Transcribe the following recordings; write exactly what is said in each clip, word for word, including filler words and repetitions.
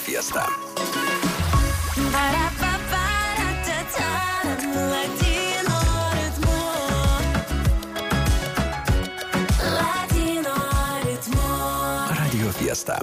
Fiesta. Radio Fiesta.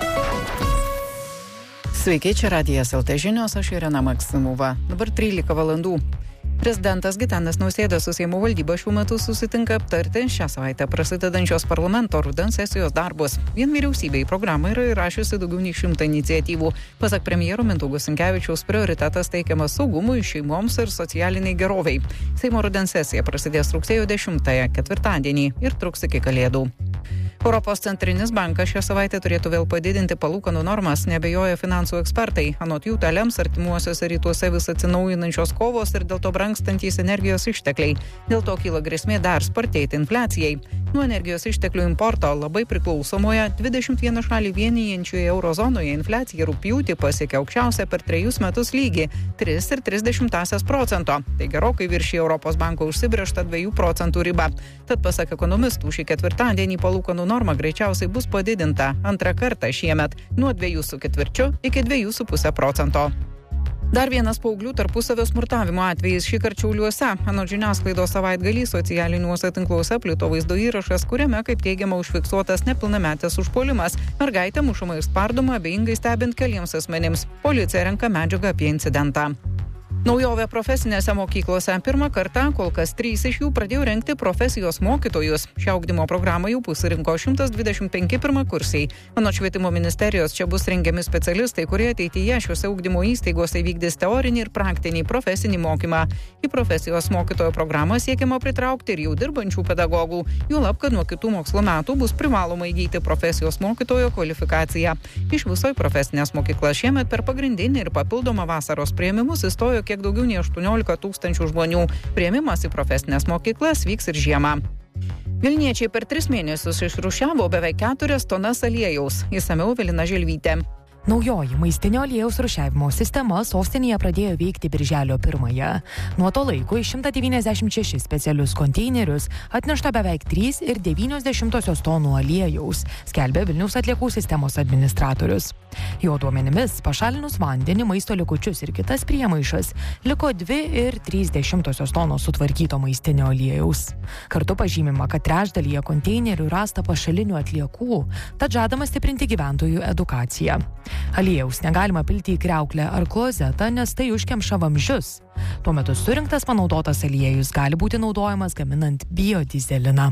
Sveiki, čia Radijas L T žinios, aš Irena Maksimova. Dabar trylika valandų. Prezidentas Gitanas Nausėda su Seimo valdyba šiuo metu susitinka aptarti šią savaitę prasidedančios parlamento rudens sesijos darbus. Vien vyriausybė į programą yra įrašiusi daugiau nei šimtą iniciatyvų. Pasak premjero Mindaugo Sinkevičiaus, prioritetas teikiamas saugumui, šeimoms ir socialiniai geroviai. Seimo rudens sesija prasidės rugsėjo dešimtąją, ketvirtadienį, ir truks iki Kalėdų. Europos centrinis bankas šią savaitę turėtų vėl padidinti palūkanų normas, neabejoja finansų ekspertai. Anot jų tą lems artimuosiuose rytuose vis atsinaujinančios kovos ir dėl to brangstantys energijos ištekliai. Dėl to kyla grėsmė dar spartėti infliacijai. Nuo energijos išteklių importo labai priklausomoje dvidešimt vieną šalį vienijančioje eurozonoje infliacija rugpjūtį pasiekė aukščiausią per trejus metus lygį - tris ir tris dešimtąsias procento. Tai gerokai viršija Europos banko užsibrėžtą dviejų procentų ribą. Tad pasak ekonomistų, šį ketvirtadienį palūkanų norma greičiausiai bus padidinta antrą kartą šiemet nuo dviejų su ketvirčiu iki dviejų su pusė procento. Dar vienas paauglių tarpusavio smurtavimo atvejis šįkart Šiauliuose. Anot žiniasklaidos savaitgalį socialiniuose tinkluose plito vaizdo įrašas, kuriame, kaip teigiama, užfiksuotas nepilnametės užpuolimas. Mergaitė mušama ir spardoma, abejingai stebint keliems asmenims. Policija renka medžiagą apie incidentą. Naujovė profesinėse mokyklose. Pirmą kartą, kol kas trys iš jų pradėjo rengti profesijos mokytojus. Šią ugdymo programą jau pasirinko šimtas dvidešimt penki pirmakursiai. Anot švietimo ministerijos, čia bus rengiami specialistai, kurie ateityje šiuose ugdymo įstaigose vykdys teorinį ir praktinį profesinį mokymą. Į profesijos mokytojo programą siekiama pritraukti ir jau dirbančių pedagogų. Juolab, kad nuo kitų mokslo metų bus privaloma įgyti profesijos mokytojo kvalifikaciją. Iš viso į profesinės mokyklas šiemet per pagrindinį ir papildomą vasaros priėmimus įstojo kiek daugiau nei aštuoniolika tūkstančių žmonių. Priėmimas į profesinės mokyklas vyks ir žiemą. Vilniečiai per tris mėnesius išrūšiavo beveik keturias tonas aliejaus. Išsamiau Evelina Želvytė. Naujoji maistinio aliejaus rūšiavimo sistema sostinėje pradėjo veikti birželio pirmąją. Nuo to laiko į šimtą devyniasdešimt šešis specialius konteinerius atnešta beveik trys ir devynios dešimtosios tonų aliejaus, skelbė Vilniaus atliekų sistemos administratorius. Jo duomenimis, pašalinus vandenį, maisto likučius ir kitas priemaišas, liko dvi ir trys dešimtosios tonos sutvarkyto maistinio aliejaus. Kartu pažymima, kad trečdalyje konteinerių rasta pašalinių atliekų, tad žadama stiprinti gyventojų edukaciją. Aliejaus negalima pilti į kriauklę ar klozetą, nes tai užkemša vamzdžius. Tuo metu surinktas panaudotas aliejus gali būti naudojamas gaminant biodizeliną.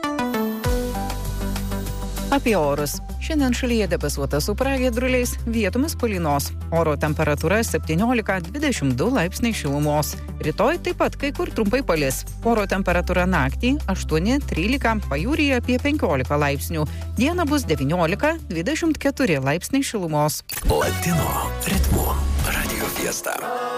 Apie orus. Šiandien šalyje debesuota su pragiedruliais, vietomis palynos. Oro temperatūra septyniolika dvidešimt du laipsniai šilumos. Rytoj taip pat kai kur trumpai palis. Oro temperatūra naktį aštuoni trylika, pajūryje apie penkiolika laipsnių. Dieną bus devyniolika dvidešimt keturi laipsniai šilumos. Latino ritmu. Radio Fiesta.